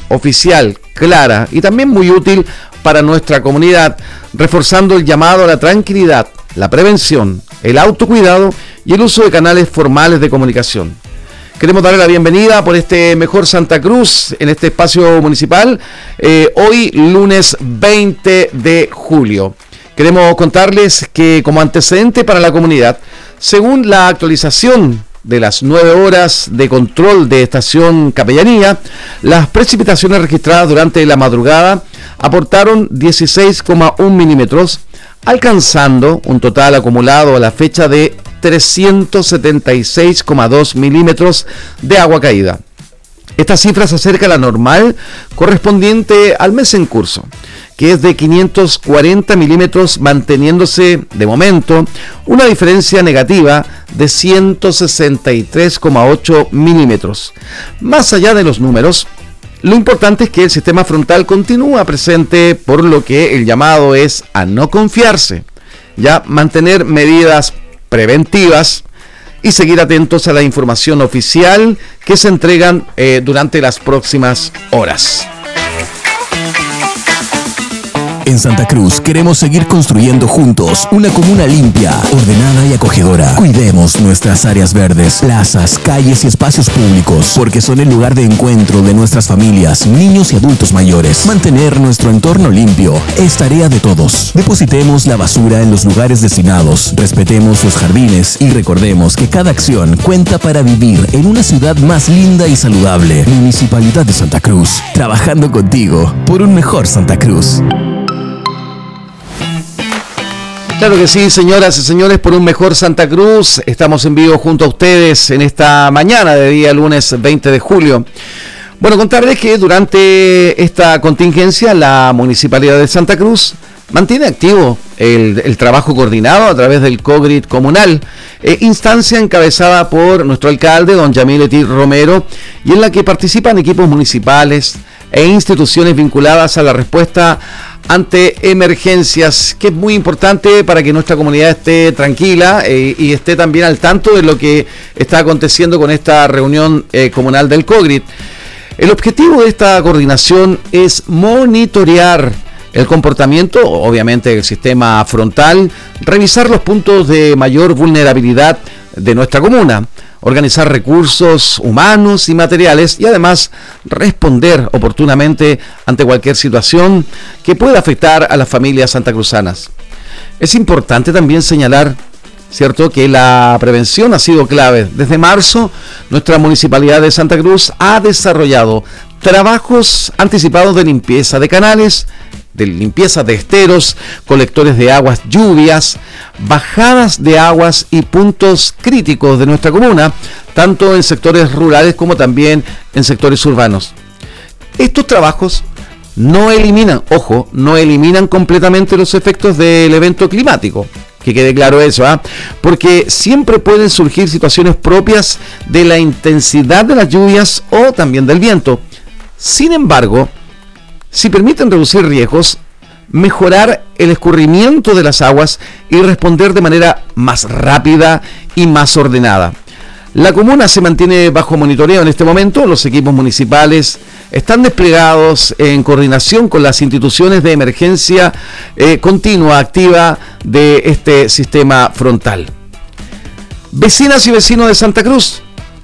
oficial, clara y también muy útil para nuestra comunidad, reforzando el llamado a la tranquilidad, la prevención, el autocuidado y el uso de canales formales de comunicación. Queremos darle la bienvenida por este Mejor Santa Cruz en este espacio municipal, hoy lunes 20 de julio. Queremos contarles que como antecedente para la comunidad, según la actualización de las 9 horas de control de estación Capellanía, las precipitaciones registradas durante la madrugada aportaron 16,1 milímetros, alcanzando un total acumulado a la fecha de 376,2 milímetros de agua caída. Esta cifra se acerca a la normal correspondiente al mes en curso, que es de 540 milímetros, manteniéndose de momento una diferencia negativa de 163,8 milímetros. Más allá de los números, lo importante es que el sistema frontal continúa presente, por lo que el llamado es a no confiarse, ya mantener medidas preventivas y seguir atentos a la información oficial que se entregan durante las próximas horas. En Santa Cruz queremos seguir construyendo juntos una comuna limpia, ordenada y acogedora. Cuidemos nuestras áreas verdes, plazas, calles y espacios públicos, porque son el lugar de encuentro de nuestras familias, niños y adultos mayores. Mantener nuestro entorno limpio es tarea de todos. Depositemos la basura en los lugares destinados, respetemos los jardines y recordemos que cada acción cuenta para vivir en una ciudad más linda y saludable. Municipalidad de Santa Cruz, trabajando contigo por un mejor Santa Cruz. Claro que sí, señoras y señores, por un mejor Santa Cruz. Estamos en vivo junto a ustedes en esta mañana de día lunes 20 de julio. Bueno, contarles que durante esta contingencia la Municipalidad de Santa Cruz mantiene activo el trabajo coordinado a través del COGRIT comunal, instancia encabezada por nuestro alcalde, don Yamil Etir Romero, y en la que participan equipos municipales e instituciones vinculadas a la respuesta ante emergencias, que es muy importante para que nuestra comunidad esté tranquila y esté también al tanto de lo que está aconteciendo con esta reunión comunal del COGRIT. El objetivo de esta coordinación es monitorear el comportamiento, obviamente, del sistema frontal, revisar los puntos de mayor vulnerabilidad de nuestra comuna, organizar recursos humanos y materiales y además responder oportunamente ante cualquier situación que pueda afectar a las familias santacruzanas. Es importante también señalar, ¿cierto?, que la prevención ha sido clave. Desde marzo, nuestra Municipalidad de Santa Cruz ha desarrollado trabajos anticipados de limpieza de canales, de limpieza de esteros, colectores de aguas lluvias, bajadas de aguas y puntos críticos de nuestra comuna, tanto en sectores rurales como también en sectores urbanos. Estos trabajos no eliminan completamente los efectos del evento climático, que quede claro eso, porque siempre pueden surgir situaciones propias de la intensidad de las lluvias o también del viento. Sin embargo, si permiten reducir riesgos, mejorar el escurrimiento de las aguas y responder de manera más rápida y más ordenada. La comuna se mantiene bajo monitoreo en este momento. Los equipos municipales están desplegados en coordinación con las instituciones de emergencia continua activa de este sistema frontal. Vecinas y vecinos de Santa Cruz,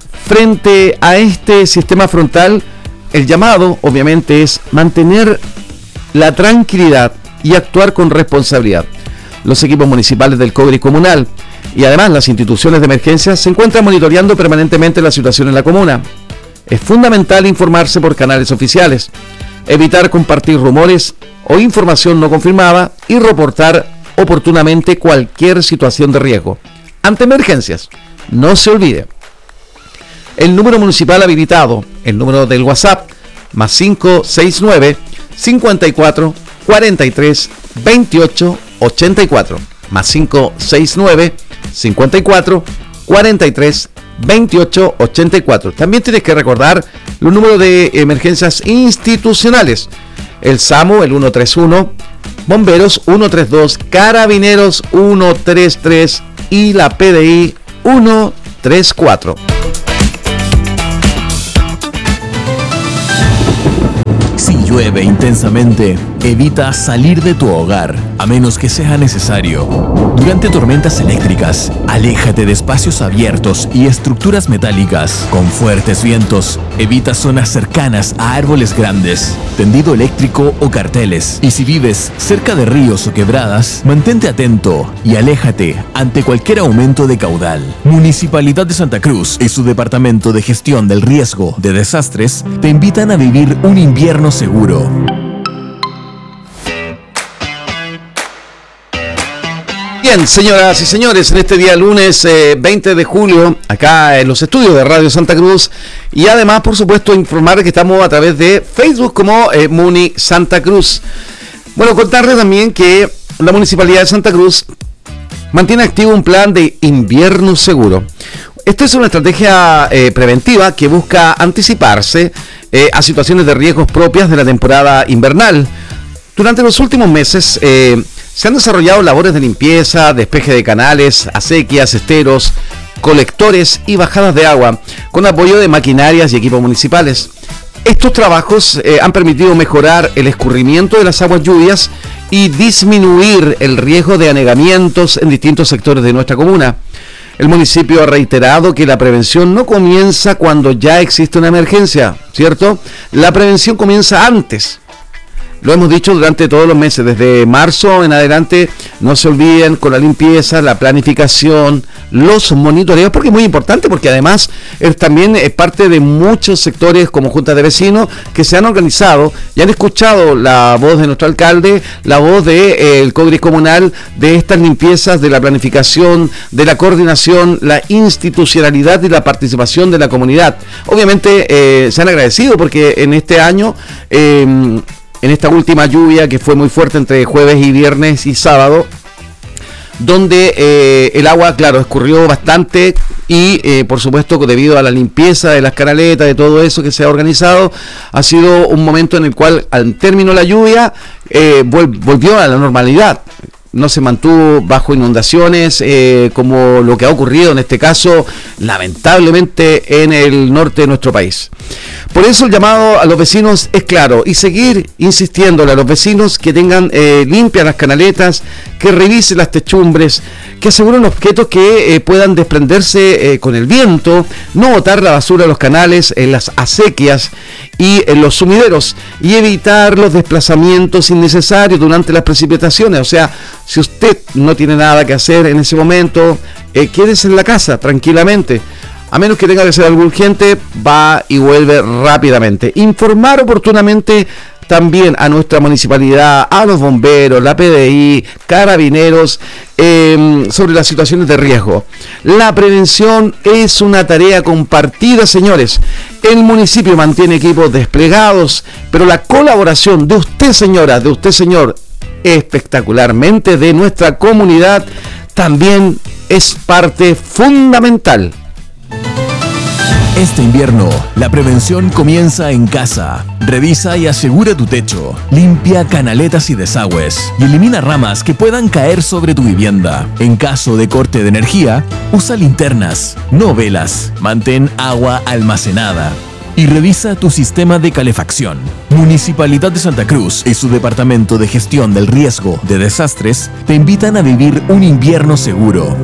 frente a este sistema frontal, el llamado, obviamente, es mantener la tranquilidad y actuar con responsabilidad. Los equipos municipales del COGRIT comunal y además las instituciones de emergencia se encuentran monitoreando permanentemente la situación en la comuna. Es fundamental informarse por canales oficiales, evitar compartir rumores o información no confirmada y reportar oportunamente cualquier situación de riesgo. Ante emergencias, no se olvide el número municipal habilitado, el número del WhatsApp, más 569 54 43 28 84, más 569 54 43 28 84. También tienes que recordar los números de emergencias institucionales: el SAMU, el 131, Bomberos 132, Carabineros 133 y la PDI 134. llueve intensamente, evita salir de tu hogar, a menos que sea necesario. Durante tormentas eléctricas, aléjate de espacios abiertos y estructuras metálicas. Con fuertes vientos, evita zonas cercanas a árboles grandes, tendido eléctrico o carteles. Y si vives cerca de ríos o quebradas, mantente atento y aléjate ante cualquier aumento de caudal. Municipalidad de Santa Cruz y su Departamento de Gestión del Riesgo de Desastres te invitan a vivir un invierno seguro. Bien, señoras y señores, en este día lunes 20 de julio, acá en los estudios de Radio Santa Cruz, y además, por supuesto, informar que estamos a través de Facebook como Muni Santa Cruz. Bueno, contarles también que la Municipalidad de Santa Cruz mantiene activo un plan de invierno seguro. Esta es una estrategia preventiva que busca anticiparse a situaciones de riesgos propias de la temporada invernal. Durante los últimos meses se han desarrollado labores de limpieza, despeje de canales, acequias, esteros, colectores y bajadas de agua, con apoyo de maquinarias y equipos municipales. Estos trabajos han permitido mejorar el escurrimiento de las aguas lluvias y disminuir el riesgo de anegamientos en distintos sectores de nuestra comuna. El municipio ha reiterado que la prevención no comienza cuando ya existe una emergencia, ¿cierto? La prevención comienza antes. Lo hemos dicho durante todos los meses, desde marzo en adelante, no se olviden con la limpieza, la planificación, los monitoreos, porque es muy importante, porque además también es parte de muchos sectores como juntas de vecinos que se han organizado y han escuchado la voz de nuestro alcalde, la voz del Congreso Comunal, de estas limpiezas, de la planificación, de la coordinación, la institucionalidad y la participación de la comunidad. Obviamente se han agradecido porque en este año... en esta última lluvia que fue muy fuerte entre jueves y viernes y sábado, donde el agua, claro, escurrió bastante y por supuesto debido a la limpieza de las canaletas, de todo eso que se ha organizado, ha sido un momento en el cual al término de la lluvia volvió a la normalidad. No se mantuvo bajo inundaciones como lo que ha ocurrido en este caso, lamentablemente, en el norte de nuestro país. Por eso el llamado a los vecinos es claro, y seguir insistiéndole a los vecinos que tengan limpias las canaletas, que revisen las techumbres, que aseguren objetos que puedan desprenderse con el viento, no botar la basura en los canales, en las acequias y en los sumideros, y evitar los desplazamientos innecesarios durante las precipitaciones. O sea, si usted no tiene nada que hacer en ese momento, quédese en la casa tranquilamente. A menos que tenga que hacer algo urgente, va y vuelve rápidamente. Informar oportunamente también a nuestra municipalidad, a los bomberos, la PDI, carabineros, sobre las situaciones de riesgo. La prevención es una tarea compartida, señores. El municipio mantiene equipos desplegados, pero la colaboración de usted, señora, de usted, señor, espectacularmente de nuestra comunidad, también es parte fundamental. Este invierno, la prevención comienza en casa. Revisa y asegura tu techo. Limpia canaletas y desagües. Y elimina ramas que puedan caer sobre tu vivienda. En caso de corte de energía, usa linternas, no velas. Mantén agua almacenada. Y revisa tu sistema de calefacción. Municipalidad de Santa Cruz y su Departamento de Gestión del Riesgo de Desastres te invitan a vivir un invierno seguro.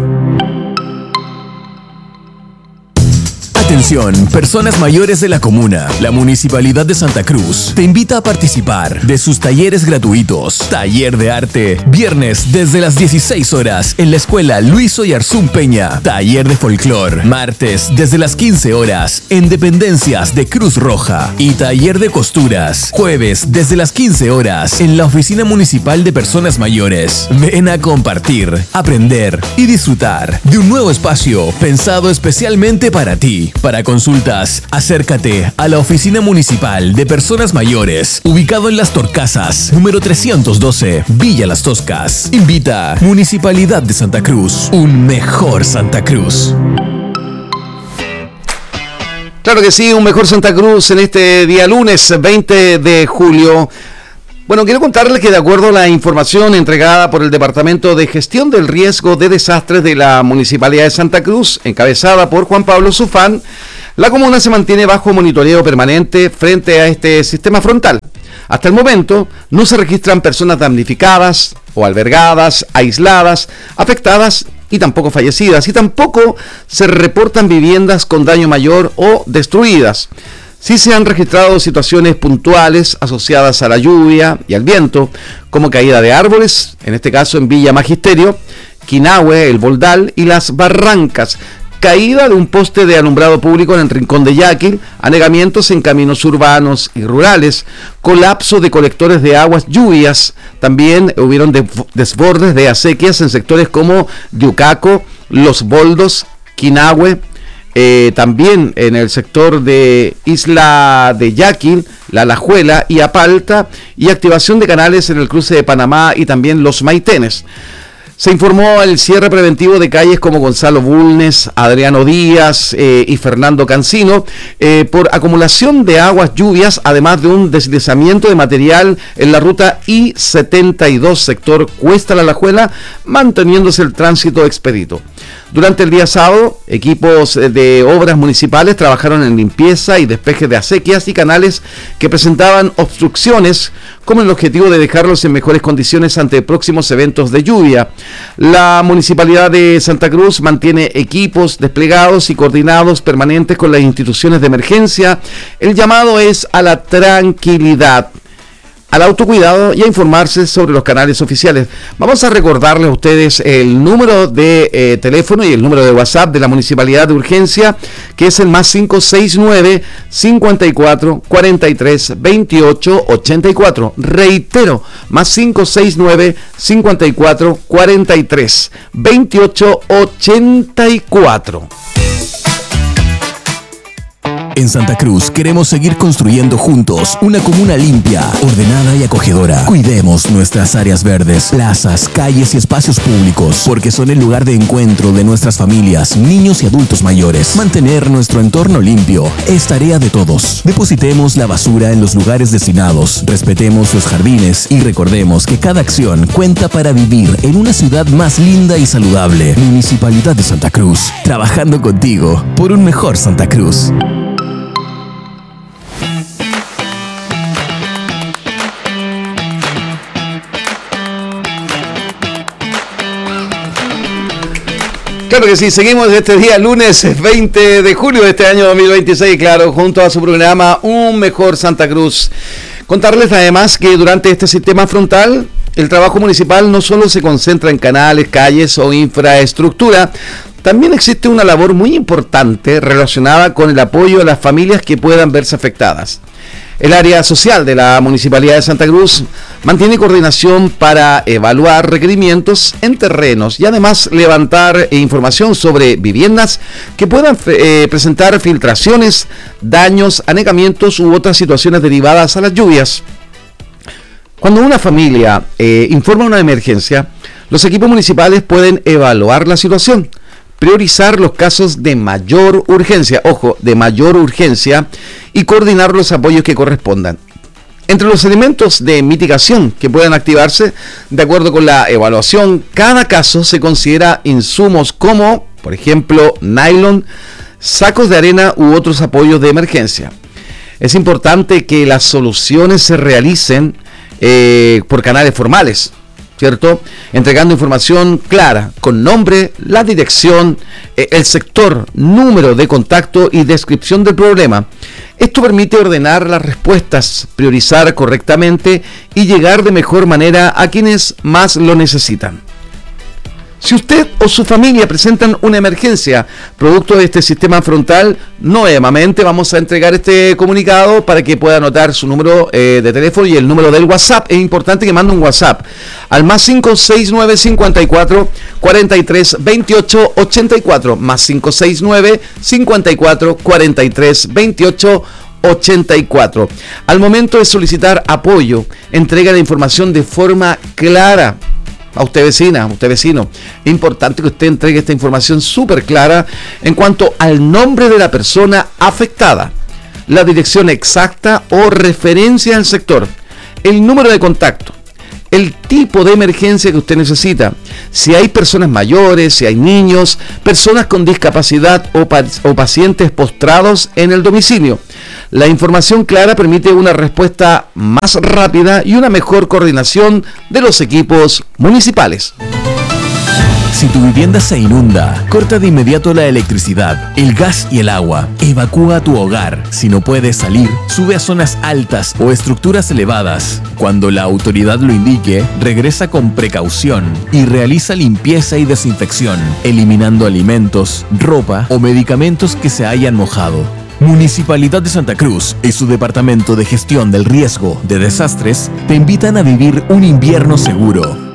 Atención, personas mayores de la comuna. La Municipalidad de Santa Cruz te invita a participar de sus talleres gratuitos. Taller de arte, viernes desde las 16 horas en la Escuela Luis Oyarzún Peña. Taller de folclor, martes desde las 15 horas en Dependencias de Cruz Roja. Y taller de costuras, jueves desde las 15 horas en la Oficina Municipal de Personas Mayores. Ven a compartir, aprender y disfrutar de un nuevo espacio pensado especialmente para ti. Para consultas, acércate a la Oficina Municipal de Personas Mayores, ubicado en Las Torcasas, número 312, Villa Las Toscas. Invita Municipalidad de Santa Cruz, un mejor Santa Cruz. Claro que sí, un mejor Santa Cruz en este día lunes 20 de julio. Bueno, quiero contarles que de acuerdo a la información entregada por el Departamento de Gestión del Riesgo de Desastres de la Municipalidad de Santa Cruz, encabezada por Juan Pablo Sufán, la comuna se mantiene bajo monitoreo permanente frente a este sistema frontal. Hasta el momento no se registran personas damnificadas o albergadas, aisladas, afectadas y tampoco fallecidas, y tampoco se reportan viviendas con daño mayor o destruidas. Sí se han registrado situaciones puntuales asociadas a la lluvia y al viento, como caída de árboles, en este caso en Villa Magisterio, Quinahue, El Boldal y Las Barrancas, caída de un poste de alumbrado público en el Rincón de Yaquil, anegamientos en caminos urbanos y rurales, colapso de colectores de aguas lluvias, también hubieron desbordes de acequias en sectores como Yucaco, Los Boldos, Quinahue, también en el sector de Isla de Yaquil, La Alajuela y Apalta, y activación de canales en el cruce de Panamá y también Los Maitenes. Se informó el cierre preventivo de calles como Gonzalo Bulnes, Adriano Díaz y Fernando Cancino por acumulación de aguas lluvias, además de un deslizamiento de material en la ruta I-72, sector Cuesta La Alajuela, manteniéndose el tránsito expedito. Durante el día sábado, equipos de obras municipales trabajaron en limpieza y despeje de acequias y canales que presentaban obstrucciones, con el objetivo de dejarlos en mejores condiciones ante próximos eventos de lluvia. La Municipalidad de Santa Cruz mantiene equipos desplegados y coordinados permanentes con las instituciones de emergencia. El llamado es a la tranquilidad, al autocuidado y a informarse sobre los canales oficiales. Vamos a recordarles a ustedes el número de teléfono y el número de WhatsApp de la Municipalidad de Urgencia, que es el más 569 54 43 28 84. Reitero, más 569 54 43 28 84. En Santa Cruz queremos seguir construyendo juntos una comuna limpia, ordenada y acogedora. Cuidemos nuestras áreas verdes, plazas, calles y espacios públicos, porque son el lugar de encuentro de nuestras familias, niños y adultos mayores. Mantener nuestro entorno limpio es tarea de todos. Depositemos la basura en los lugares destinados, respetemos los jardines y recordemos que cada acción cuenta para vivir en una ciudad más linda y saludable. Municipalidad de Santa Cruz, trabajando contigo por un mejor Santa Cruz. Claro que sí, seguimos este día lunes 20 de julio de este año 2026, claro, junto a su programa Un Mejor Santa Cruz. Contarles además que durante este sistema frontal, el trabajo municipal no solo se concentra en canales, calles o infraestructura, también existe una labor muy importante relacionada con el apoyo a las familias que puedan verse afectadas. El área social de la Municipalidad de Santa Cruz mantiene coordinación para evaluar requerimientos en terrenos y además levantar información sobre viviendas que puedan presentar filtraciones, daños, anegamientos u otras situaciones derivadas a las lluvias. Cuando una familia informa una emergencia, los equipos municipales pueden evaluar la situación, priorizar los casos de mayor urgencia, de mayor urgencia, y coordinar los apoyos que correspondan. Entre los elementos de mitigación que puedan activarse, de acuerdo con la evaluación, cada caso se considera insumos como, por ejemplo, nylon, sacos de arena u otros apoyos de emergencia. Es importante que las soluciones se realicen por canales formales, ¿cierto? Entregando información clara, con nombre, la dirección, el sector, número de contacto y descripción del problema. Esto permite ordenar las respuestas, priorizar correctamente y llegar de mejor manera a quienes más lo necesitan. Si usted o su familia presentan una emergencia producto de este sistema frontal, nuevamente vamos a entregar este comunicado para que pueda anotar su número de teléfono y el número del WhatsApp. Es importante que mande un WhatsApp al más 569 54 43 28 84, más 569 54 43 28 84. Al momento de solicitar apoyo, entrega la información de forma clara. A usted vecina, a usted vecino, es importante que usted entregue esta información súper clara en cuanto al nombre de la persona afectada, la dirección exacta o referencia al sector, el número de contacto, el tipo de emergencia que usted necesita. Si hay personas mayores, si hay niños, personas con discapacidad o pacientes postrados en el domicilio. La información clara permite una respuesta más rápida y una mejor coordinación de los equipos municipales. Si tu vivienda se inunda, corta de inmediato la electricidad, el gas y el agua. Evacúa tu hogar. Si no puedes salir, sube a zonas altas o estructuras elevadas. Cuando la autoridad lo indique, regresa con precaución y realiza limpieza y desinfección, eliminando alimentos, ropa o medicamentos que se hayan mojado. Municipalidad de Santa Cruz y su Departamento de Gestión del Riesgo de Desastres te invitan a vivir un invierno seguro.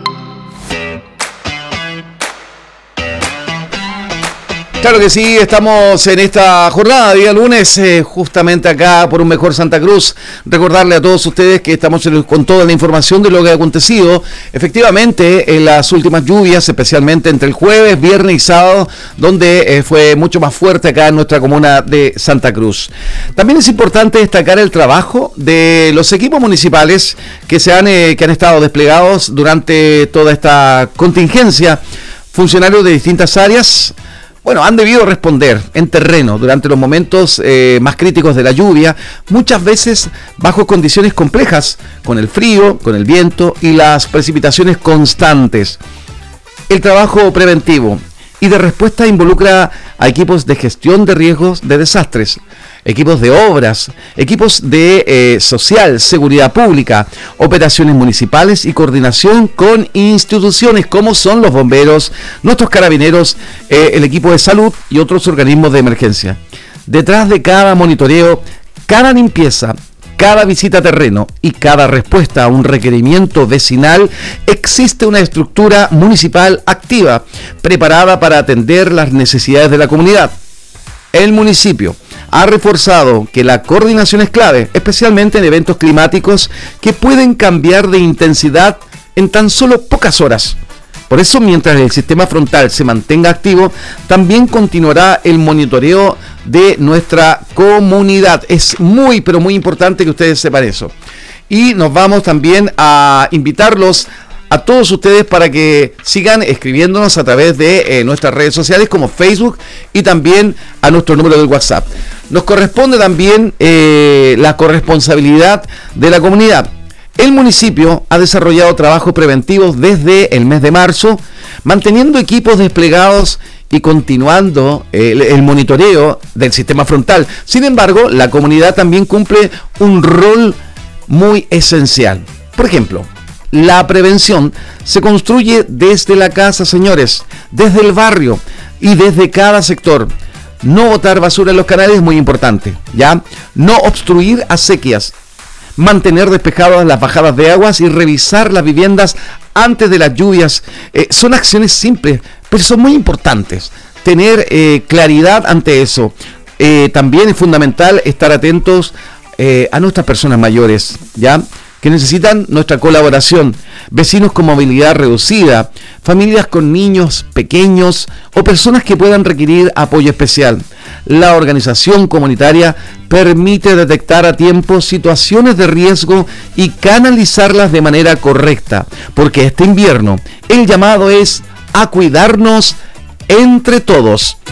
Claro que sí, estamos en esta jornada, día lunes, justamente acá por un mejor Santa Cruz. Recordarle a todos ustedes que estamos con toda la información de lo que ha acontecido, efectivamente, en las últimas lluvias, especialmente entre el jueves, viernes y sábado, donde fue mucho más fuerte acá en nuestra comuna de Santa Cruz. También es importante destacar el trabajo de los equipos municipales que han estado desplegados durante toda esta contingencia. Funcionarios de distintas áreas han debido responder en terreno durante los momentos más críticos de la lluvia, muchas veces bajo condiciones complejas, con el frío, con el viento y las precipitaciones constantes. El trabajo preventivo y de respuesta involucra a equipos de gestión de riesgos de desastres, equipos de obras, equipos de social, seguridad pública, operaciones municipales y coordinación con instituciones como son los bomberos, nuestros carabineros, el equipo de salud y otros organismos de emergencia. Detrás de cada monitoreo, cada limpieza, cada visita a terreno y cada respuesta a un requerimiento vecinal, existe una estructura municipal activa, preparada para atender las necesidades de la comunidad. El municipio ha reforzado que la coordinación es clave, especialmente en eventos climáticos que pueden cambiar de intensidad en tan solo pocas horas. Por eso, mientras el sistema frontal se mantenga activo, también continuará el monitoreo de nuestra comunidad. Es muy, pero muy importante que ustedes sepan eso. Y nos vamos también a invitarlos a todos ustedes para que sigan escribiéndonos a través de nuestras redes sociales como Facebook y también a nuestro número de WhatsApp. Nos corresponde también la corresponsabilidad de la comunidad. El municipio ha desarrollado trabajos preventivos desde el mes de marzo, manteniendo equipos desplegados y continuando el monitoreo del sistema frontal. Sin embargo, la comunidad también cumple un rol muy esencial. Por ejemplo, la prevención se construye desde la casa, señores, desde el barrio y desde cada sector. No botar basura en los canales es muy importante, ¿ya? No obstruir acequias, mantener despejadas las bajadas de aguas y revisar las viviendas antes de las lluvias. Son acciones simples, pero son muy importantes. Tener claridad ante eso. También es fundamental estar atentos a nuestras personas mayores, ¿ya?, que necesitan nuestra colaboración, vecinos con movilidad reducida, familias con niños pequeños o personas que puedan requerir apoyo especial. La organización comunitaria permite detectar a tiempo situaciones de riesgo y canalizarlas de manera correcta, porque este invierno el llamado es a cuidarnos entre todos.